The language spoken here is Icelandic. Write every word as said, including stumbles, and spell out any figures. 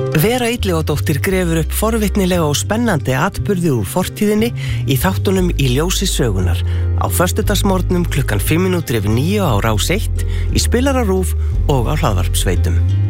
Vera Illugadóttir grefur upp forvitnilega og spennandi atburði úr fortíðinni í þáttunum Í ljósi sögunar á föstudagsmorgnum klukkan fimm mínútur yfir níu á Rás eitt, í Spilara RÚV og á hlaðvarpsveitum.